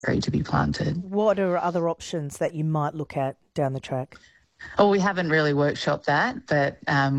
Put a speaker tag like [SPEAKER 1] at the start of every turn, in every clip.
[SPEAKER 1] tree to be planted.
[SPEAKER 2] What are other options that you might look at down the track?
[SPEAKER 1] Well, we haven't really workshopped that, but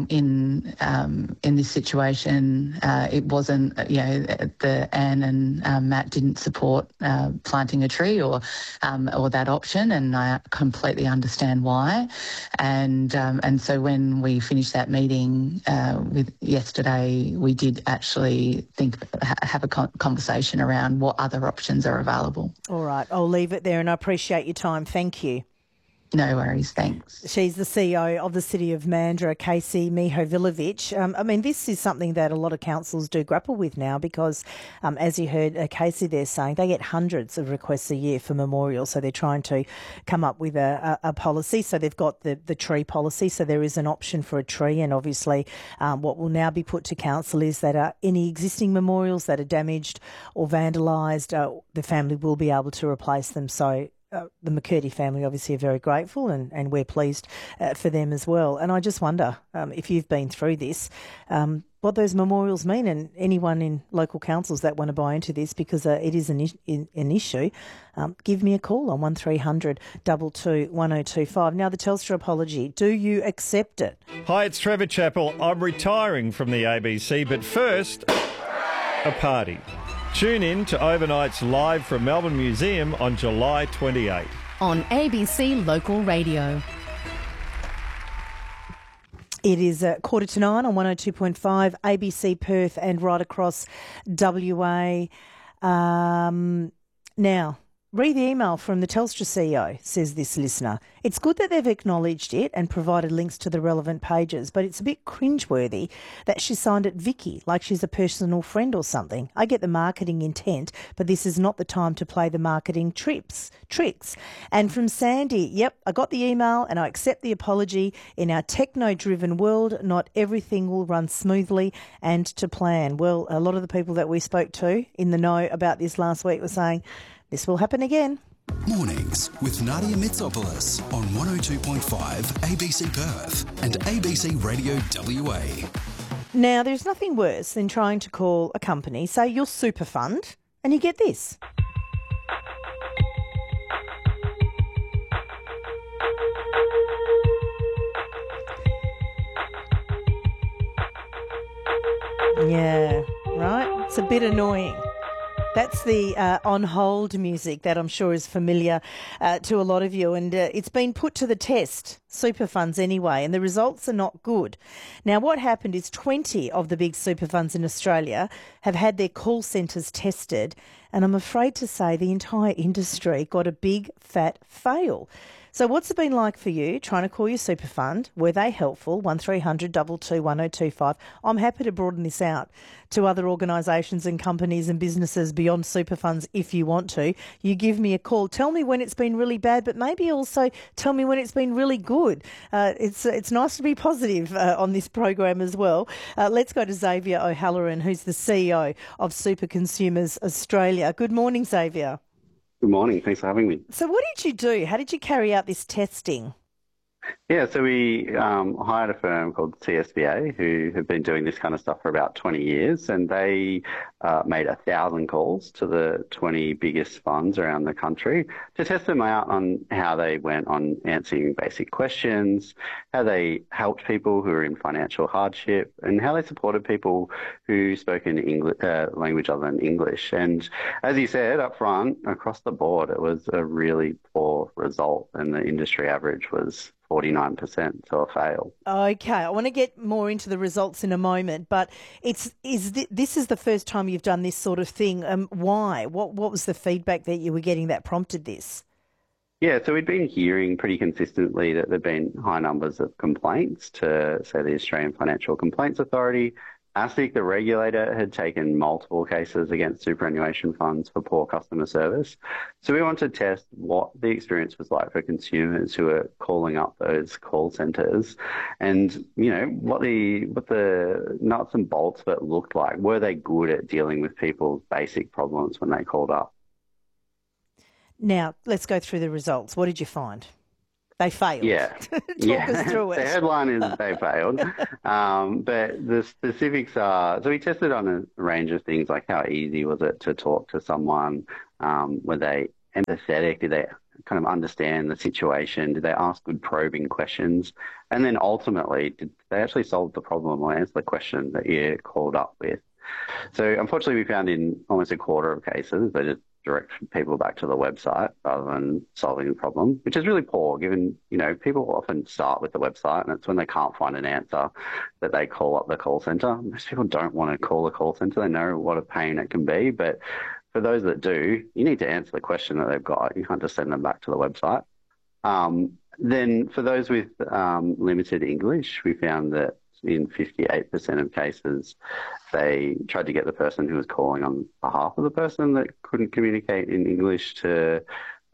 [SPEAKER 1] in this situation, it wasn't, Anne and Matt didn't support planting a tree or that option, and I completely understand why. And so when we finished that meeting with yesterday, we did actually have a conversation around what other options are available.
[SPEAKER 2] All right, I'll leave it there, and I appreciate your time. Thank you.
[SPEAKER 1] No worries, thanks.
[SPEAKER 2] She's the CEO of the City of Mandurah, Casey Mihovilovic. This is something that a lot of councils do grapple with now because, as you heard Casey there saying, they get hundreds of requests a year for memorials, so they're trying to come up with a policy. So they've got the tree policy, so there is an option for a tree, and obviously what will now be put to council is that any existing memorials that are damaged or vandalised, the family will be able to replace them. So the McCurdy family obviously are very grateful and we're pleased for them as well. And I just wonder if you've been through this, what those memorials mean, and anyone in local councils that want to buy into this because it is an issue, give me a call on 1300 22 1025. Now, the Telstra apology, do you accept it?
[SPEAKER 3] Hi, it's Trevor Chappell. I'm retiring from the ABC, but first, a party. Tune in to Overnight's live from Melbourne Museum on July 28.
[SPEAKER 4] On ABC Local Radio.
[SPEAKER 2] It is 9:15 on 102.5 ABC Perth and right across WA. Now, read the email from the Telstra CEO, says this listener. It's good that they've acknowledged it and provided links to the relevant pages, but it's a bit cringeworthy that she signed it Vicky, like she's a personal friend or something. I get the marketing intent, but this is not the time to play the marketing tricks. And from Sandy, yep, I got the email and I accept the apology. In our techno-driven world, not everything will run smoothly and to plan. Well, a lot of the people that we spoke to in the know about this last week were saying, this will happen again.
[SPEAKER 5] Mornings with Nadia Mitsopoulos on 102.5 ABC Perth and ABC Radio WA.
[SPEAKER 2] Now, there's nothing worse than trying to call a company, say your super fund, and you get this. Yeah, right? It's a bit annoying. That's the on-hold music that I'm sure is familiar to a lot of you, and it's been put to the test, super funds anyway, and the results are not good. Now, what happened is 20 of the big super funds in Australia have had their call centres tested, and I'm afraid to say the entire industry got a big, fat fail. So what's it been like for you trying to call your super fund? Were they helpful? 1300 22 1025. I'm happy to broaden this out to other organisations and companies and businesses beyond super funds if you want to. You give me a call. Tell me when it's been really bad, but maybe also tell me when it's been really good. It's nice to be positive on this program as well. Let's go to Xavier O'Halloran, who's the CEO of Super Consumers Australia. Good morning, Xavier.
[SPEAKER 6] Good morning. Thanks for having me.
[SPEAKER 2] So what did you do? How did you carry out this testing?
[SPEAKER 6] Yeah, so we hired a firm called CSBA who have been doing this kind of stuff for about 20 years, and they made 1,000 calls to the 20 biggest funds around the country to test them out on how they went on answering basic questions, how they helped people who are in financial hardship, and how they supported people who spoke in language other than English. And as you said up front, across the board, it was a really poor result, and the industry average was 49%, so a fail.
[SPEAKER 2] Okay, I want to get more into the results in a moment, but this is the first time you've done this sort of thing. Why? What was the feedback that you were getting that prompted this?
[SPEAKER 6] Yeah, so we'd been hearing pretty consistently that there've been high numbers of complaints to, say, the Australian Financial Complaints Authority. ASIC, the regulator, had taken multiple cases against superannuation funds for poor customer service. So we wanted to test what the experience was like for consumers who are calling up those call centres and, what the nuts and bolts of it looked like. Were they good at dealing with people's basic problems when they called up?
[SPEAKER 2] Now, let's go through the results. What did you find? They failed.
[SPEAKER 6] Yeah.
[SPEAKER 2] Talk us through it.
[SPEAKER 6] The headline is they failed. But the specifics are, so we tested on a range of things like how easy was it to talk to someone, were they empathetic? Did they kind of understand the situation? Did they ask good probing questions? And then ultimately, did they actually solve the problem or answer the question that you called up with? So unfortunately, we found in almost a quarter of cases, they just direct people back to the website rather than solving the problem, which is really poor given, people often start with the website and it's when they can't find an answer that they call up the call centre. Most people don't want to call the call centre. They know what a pain it can be. But for those that do, you need to answer the question that they've got. You can't just send them back to the website. Then for those with limited English, we found that in 58% of cases, they tried to get the person who was calling on behalf of the person that couldn't communicate in English to,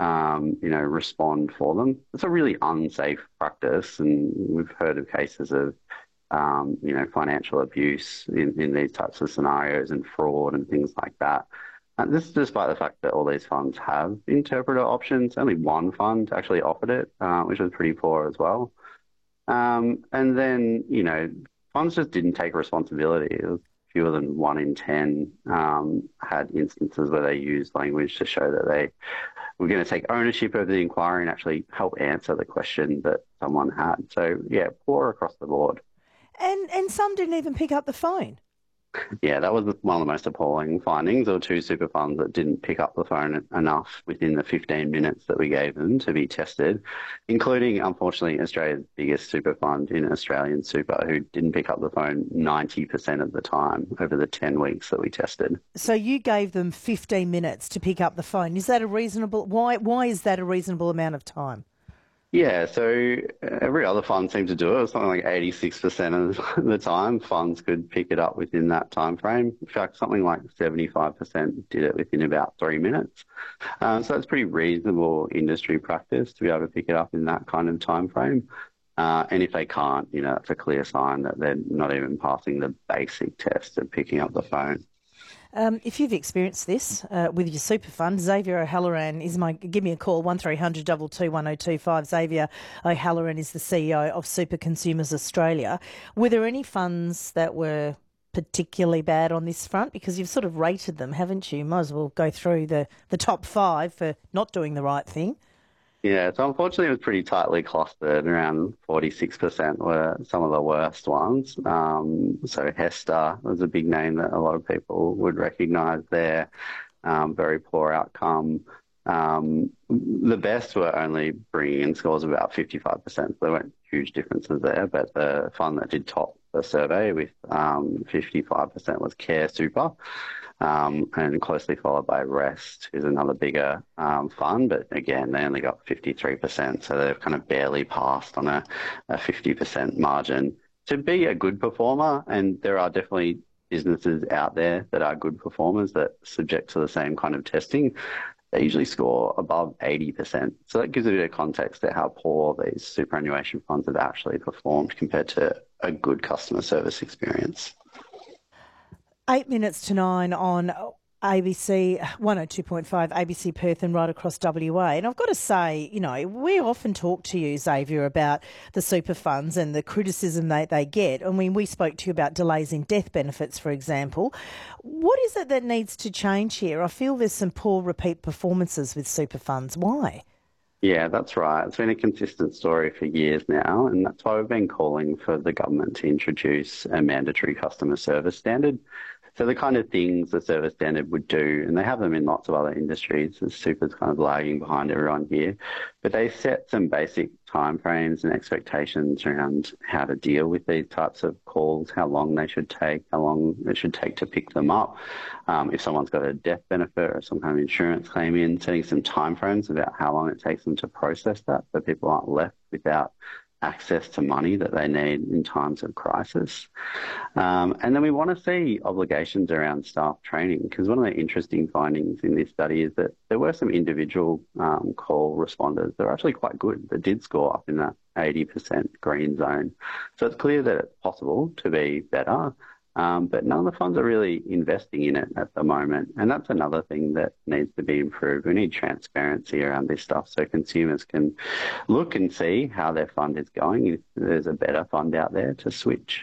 [SPEAKER 6] respond for them. It's a really unsafe practice, and we've heard of cases of, financial abuse in these types of scenarios and fraud and things like that. And this is despite the fact that all these funds have interpreter options. Only one fund actually offered it, which was pretty poor as well. And then, funds just didn't take responsibility. It was fewer than 1 in 10 had instances where they used language to show that they were going to take ownership of the inquiry and actually help answer the question that someone had. So, yeah, poor across the board.
[SPEAKER 2] And some didn't even pick up the phone.
[SPEAKER 6] Yeah, that was one of the most appalling findings. There were 2 super funds that didn't pick up the phone enough within the 15 minutes that we gave them to be tested, including, unfortunately, Australia's biggest super fund in Australian Super, who didn't pick up the phone 90% of the time over the 10 weeks that we tested.
[SPEAKER 2] So you gave them 15 minutes to pick up the phone. Is that a reasonable... Why is that a reasonable amount of time?
[SPEAKER 6] Yeah, so every other fund seemed to do it. It was something like 86% of the time funds could pick it up within that time frame. In fact, something like 75% did it within about 3 minutes. So that's pretty reasonable industry practice to be able to pick it up in that kind of time frame. And if they can't, it's a clear sign that they're not even passing the basic test of picking up the phone.
[SPEAKER 2] If you've experienced this with your super fund, Xavier O'Halloran give me a call, 1300 22 1025. Xavier O'Halloran is the CEO of Super Consumers Australia. Were there any funds that were particularly bad on this front? Because you've sort of rated them, haven't you? Might as well go through the top 5 for not doing the right thing.
[SPEAKER 6] Yeah, so unfortunately it was pretty tightly clustered. Around 46% were some of the worst ones. So Hester was a big name that a lot of people would recognise there. Very poor outcome. The best were only bringing in scores of about 55%. So there weren't huge differences there, but the fund that did top the survey with 55% was Care Super. And closely followed by Rest, who's another bigger fund, but again, they only got 53%, so they've kind of barely passed on a 50% margin. To be a good performer, and there are definitely businesses out there that are good performers that subject to the same kind of testing, they usually score above 80%. So that gives a bit of context to how poor these superannuation funds have actually performed compared to a good customer service experience.
[SPEAKER 2] 8 minutes to 9 on ABC 102.5, ABC Perth and right across WA. And I've got to say, we often talk to you, Xavier, about the super funds and the criticism they get. I mean, we spoke to you about delays in death benefits, for example. What is it that needs to change here? I feel there's some poor repeat performances with super funds. Why?
[SPEAKER 6] Yeah, that's right. It's been a consistent story for years now, and that's why we've been calling for the government to introduce a mandatory customer service standard. So the kind of things the service standard would do, and they have them in lots of other industries, the super's kind of lagging behind everyone here, but they set some basic timeframes and expectations around how to deal with these types of calls, how long they should take, how long it should take to pick them up. If someone's got a death benefit or some kind of insurance claim in, setting some timeframes about how long it takes them to process that so people aren't left without access to money that they need in times of crisis. And then we want to see obligations around staff training, because one of the interesting findings in this study is that there were some individual call responders that are actually quite good, that did score up in that 80% green zone. So it's clear that it's possible to be better, but none of the funds are really investing in it at the moment. And that's another thing that needs to be improved. We need transparency around this stuff so consumers can look and see how their fund is going, if there's a better fund out there to switch.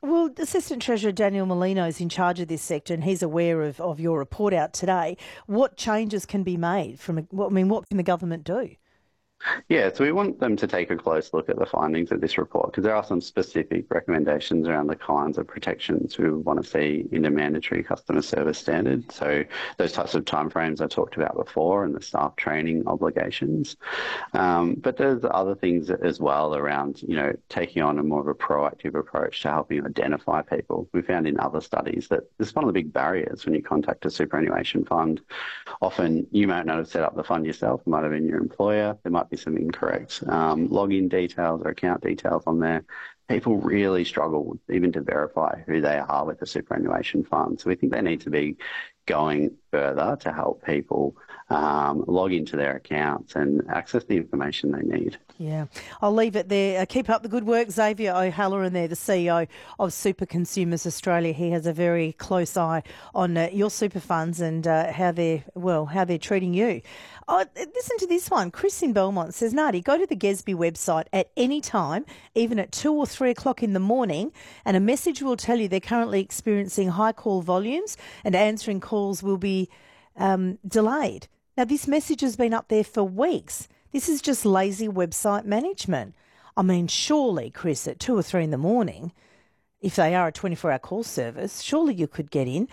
[SPEAKER 2] Well, Assistant Treasurer Daniel Molino is in charge of this sector and he's aware of your report out today. What changes can be made what can the government do?
[SPEAKER 6] Yeah, so we want them to take a close look at the findings of this report because there are some specific recommendations around the kinds of protections we want to see in a mandatory customer service standard. So those types of timeframes I talked about before and the staff training obligations. But there's other things as well around, taking on a more of a proactive approach to helping identify people. We found in other studies that this is one of the big barriers when you contact a superannuation fund. Often you might not have set up the fund yourself, it might have been your employer, there might be some incorrect login details or account details on there. People really struggle even to verify who they are with the superannuation fund. So we think they need to be going further to help people log into their accounts and access the information they need.
[SPEAKER 2] Yeah, I'll leave it there. Keep up the good work. Xavier O'Halloran there, the CEO of Super Consumers Australia. He has a very close eye on your super funds and how they're treating you. Listen to this one. Chris in Belmont says, Nadi, go to the GESB website at any time, even at 2 or 3 o'clock in the morning, and a message will tell you they're currently experiencing high call volumes and answering calls will be delayed. Now, this message has been up there for weeks. This is just lazy website management. I mean, surely, Chris, at 2 or 3 in the morning, if they are a 24-hour call service, surely you could get in.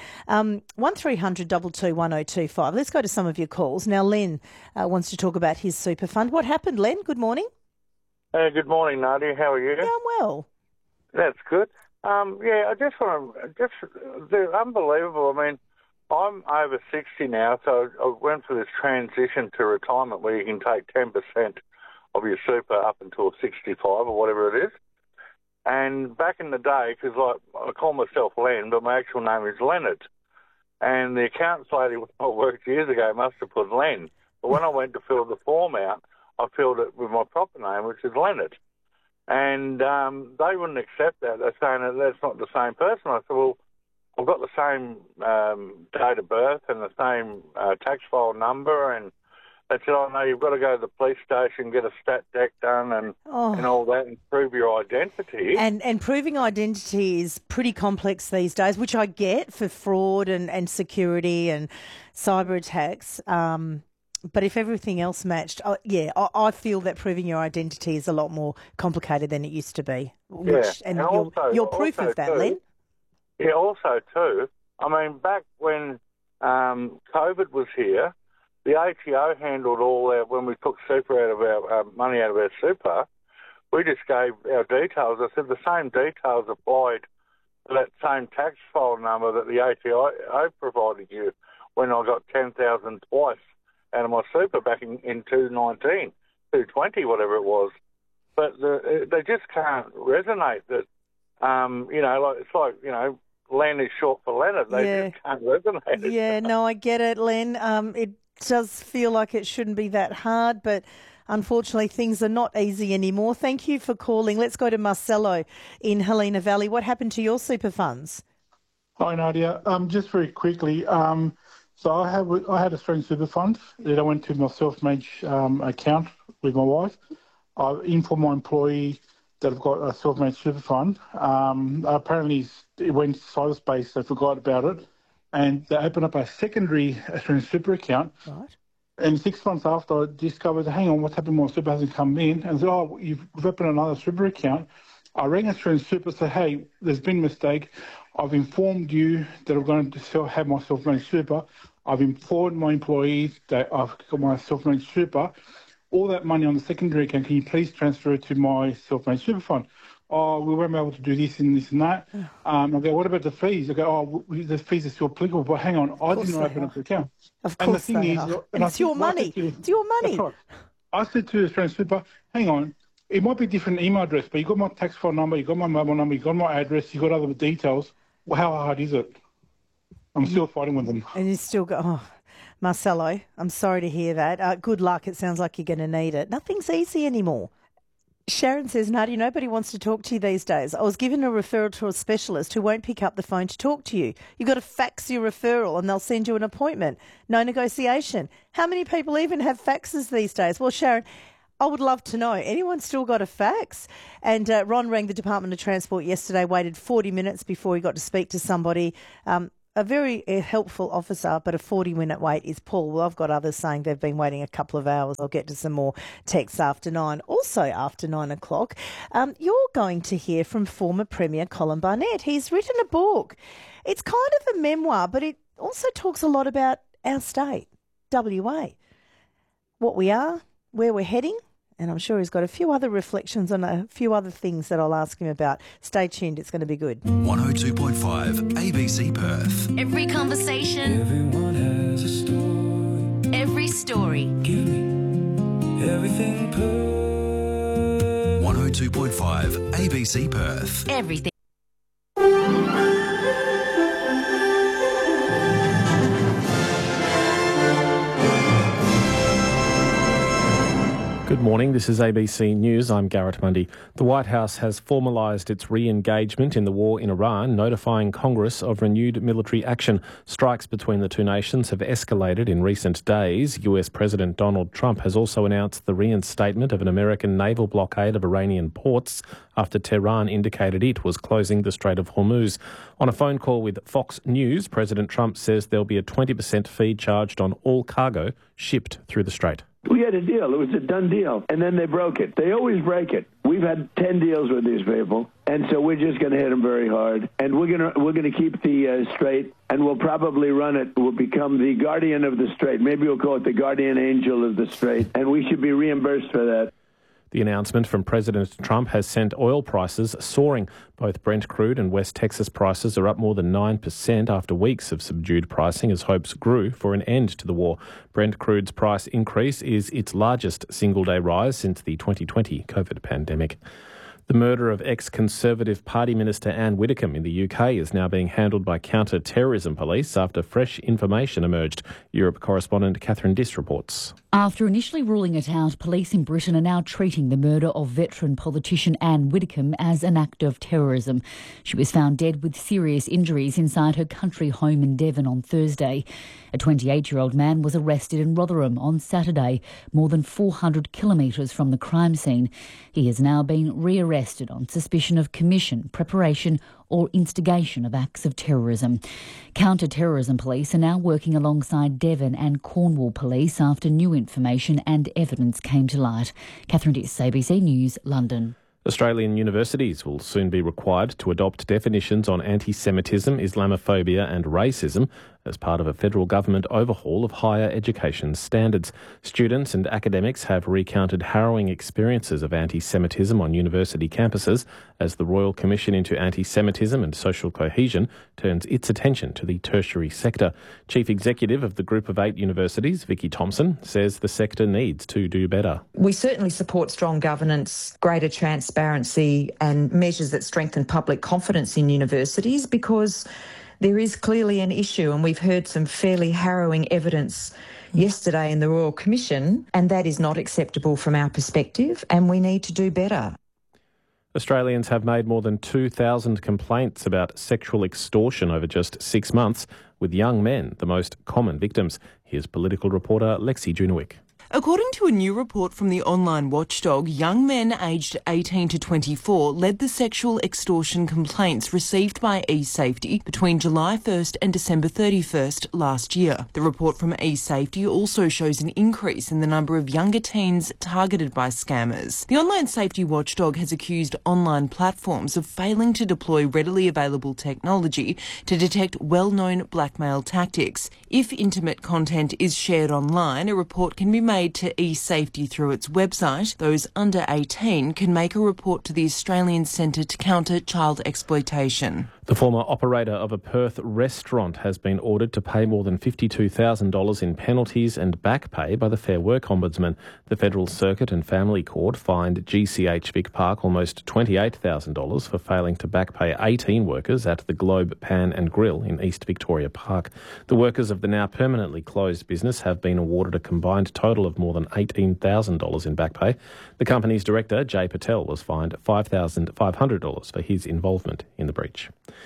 [SPEAKER 2] 1300 222 1025. Let's go to some of your calls. Now, Len wants to talk about his super fund. What happened, Len? Good morning.
[SPEAKER 7] Good morning, Nadia. How are you?
[SPEAKER 2] Yeah, I'm well.
[SPEAKER 7] That's good. I just want to, they're unbelievable. I mean, I'm over 60 now, so I went for this transition to retirement where you can take 10% of your super up until 65 or whatever it is. And back in the day, because I call myself Len, but my actual name is Leonard. And the accounts lady when I worked years ago must have put Len. But when I went to fill the form out, I filled it with my proper name, which is Leonard. And they wouldn't accept that. They're saying that that's not the same person. I said, well, I've got the same date of birth and the same tax file number. And they said, oh, no, you've got to go to the police station, get a stat deck done and all that and prove your identity.
[SPEAKER 2] And proving identity is pretty complex these days, which I get for fraud and security and cyber attacks. But if everything else matched, I feel that proving your identity is a lot more complicated than it used to be. And you're proof of that, Len.
[SPEAKER 7] Yeah, also too, I mean, back when COVID was here, the ATO handled all that when we took super out of our money out of our super. We just gave our details. I said the same details applied to that same tax file number that the ATO provided you when I got 10,000 twice out of my super back in 2019, 220, whatever it was. But they just can't resonate that, Len is short for Leonard. They just can't resonate.
[SPEAKER 2] Yeah, no, I get it, Len. It does feel like it shouldn't be that hard, but unfortunately things are not easy anymore. Thank you for calling. Let's go to Marcelo in Helena Valley. What happened to your super funds?
[SPEAKER 8] Hi, Nadia. Just very quickly, so I had Australian Super Fund. Then I went to my self-managed account with my wife. I informed my employee that I've got a self-managed super fund. Apparently it went cyberspace, they forgot about it. And they opened up a secondary Australian Super account.
[SPEAKER 2] Right.
[SPEAKER 8] And 6 months after, I discovered, hang on, what's happened? My super hasn't come in. And so, we've opened another super account. I rang Australian Super and said, hey, there's been a mistake. I've informed you that I'm going to have my self-managed super. I've informed my employees that I've got my self-managed super. All that money on the secondary account, can you please transfer it to my self-managed super fund? Oh, we won't be able to do this and this and that. I go, what about the fees? I go, the fees are still applicable, but hang on, I didn't open up the account.
[SPEAKER 2] Of course they are. It's your money. It's your money.
[SPEAKER 8] Right. I said to Australian Super, hang on, it might be a different email address, but you got my tax file number, you got my mobile number, you got my address, you got other details. Well, how hard is it? I'm still fighting with them.
[SPEAKER 2] And you still go, Marcelo, I'm sorry to hear that. Good luck. It sounds like you're going to need it. Nothing's easy anymore. Sharon says, Nadia, nobody wants to talk to you these days. I was given a referral to a specialist who won't pick up the phone to talk to you. You've got to fax your referral and they'll send you an appointment. No negotiation. How many people even have faxes these days? Well, Sharon, I would love to know. Anyone still got a fax? And Ron rang the Department of Transport yesterday, waited 40 minutes before he got to speak to somebody. A very helpful officer, but a 40-minute wait is Paul. Well, I've got others saying they've been waiting a couple of hours. I'll get to some more texts after 9. Also after 9 o'clock, you're going to hear from former Premier Colin Barnett. He's written a book. It's kind of a memoir, but it also talks a lot about our state, WA, what we are, where we're heading. And I'm sure he's got a few other reflections on a few other things that I'll ask him about. Stay tuned, it's going to be good.
[SPEAKER 5] 102.5 ABC Perth.
[SPEAKER 4] Every conversation.
[SPEAKER 9] Everyone has a story.
[SPEAKER 4] Every story.
[SPEAKER 9] Give me everything Perth.
[SPEAKER 5] 102.5 ABC Perth.
[SPEAKER 4] Everything.
[SPEAKER 10] Good morning, this is ABC News. I'm Garrett Mundy. The White House has formalised its re-engagement in the war in Iran, notifying Congress of renewed military action. Strikes between the two nations have escalated in recent days. US President Donald Trump has also announced the reinstatement of an American naval blockade of Iranian ports after Tehran indicated it was closing the Strait of Hormuz. On a phone call with Fox News, President Trump says there'll be a 20% fee charged on all cargo shipped through the strait.
[SPEAKER 11] We had a deal. It was a done deal. And then they broke it. They always break it. We've had 10 deals with these people. And so we're just going to hit them very hard. And we're going to keep the strait, and we'll probably run it. We'll become the guardian of the strait. Maybe we'll call it the guardian angel of the strait. And we should be reimbursed for that.
[SPEAKER 10] The announcement from President Trump has sent oil prices soaring. Both Brent crude and West Texas prices are up more than 9% after weeks of subdued pricing as hopes grew for an end to the war. Brent crude's price increase is its largest single-day rise since the 2020 COVID pandemic. The murder of ex-Conservative Party Minister Anne Widdecombe in the UK is now being handled by counter-terrorism police after fresh information emerged. Europe correspondent Catherine Diss reports.
[SPEAKER 12] After initially ruling it out, police in Britain are now treating the murder of veteran politician Anne Widdecombe as an act of terrorism. She was found dead with serious injuries inside her country home in Devon on Thursday. A 28-year-old man was arrested in Rotherham on Saturday, more than 400 kilometres from the crime scene. He has now been rearrested on suspicion of commission, preparation or instigation of acts of terrorism. Counter-terrorism police are now working alongside Devon and Cornwall police after new information and evidence came to light. Catherine Diss, ABC News, London.
[SPEAKER 10] Australian universities will soon be required to adopt definitions on anti-Semitism, Islamophobia and racism as part of a federal government overhaul of higher education standards. Students and academics have recounted harrowing experiences of anti-Semitism on university campuses as the Royal Commission into Anti-Semitism and Social Cohesion turns its attention to the tertiary sector. Chief Executive of the Group of 8 universities, Vicky Thompson, says the sector needs to do better.
[SPEAKER 13] We certainly support strong governance, greater transparency and measures that strengthen public confidence in universities because there is clearly an issue, and we've heard some fairly harrowing evidence yesterday in the Royal Commission, and that is not acceptable from our perspective, and we need to do better.
[SPEAKER 10] Australians have made more than 2,000 complaints about sexual extortion over just 6 months, with young men the most common victims. Here's political reporter Lexi Junowick.
[SPEAKER 14] According to a new report from the online watchdog, young men aged 18 to 24 led the sexual extortion complaints received by eSafety between July 1st and December 31st last year. The report from eSafety also shows an increase in the number of younger teens targeted by scammers. The online safety watchdog has accused online platforms of failing to deploy readily available technology to detect well-known blackmail tactics. If intimate content is shared online, a report can be made to eSafety through its website. Those under 18 can make a report to the Australian Centre to Counter Child Exploitation.
[SPEAKER 10] The former operator of a Perth restaurant has been ordered to pay more than $52,000 in penalties and back pay by the Fair Work Ombudsman. The Federal Circuit and Family Court fined GCH Vic Park almost $28,000 for failing to back pay 18 workers at the Globe Pan and Grill in East Victoria Park. The workers of the now permanently closed business have been awarded a combined total of more than $18,000 in back pay. The company's director, Jay Patel, was fined $5,500 for his involvement in the breach.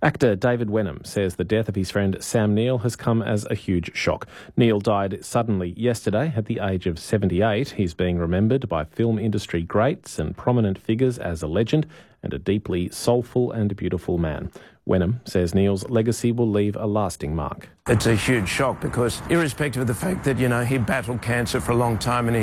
[SPEAKER 10] Actor David Wenham says the death of his friend Sam Neill has come as a huge shock. Neill died suddenly yesterday at the age of 78. He's being remembered by film industry greats and prominent figures as a legend and a deeply soulful and beautiful man. Wenham says Neill's legacy will leave a lasting mark.
[SPEAKER 15] It's a huge shock because irrespective of the fact that, he battled cancer for a long time and